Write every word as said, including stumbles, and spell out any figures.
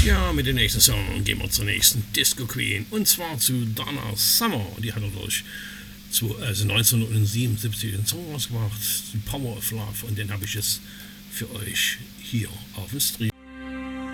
Ja, mit dem nächsten Song gehen wir zur nächsten Disco Queen. Und zwar zu Donna Summer. Die hat dadurch also neunzehnhundertsiebenundsiebzig den Song rausgebracht, Power of Love. Und den habe ich jetzt für euch hier auf dem Stream.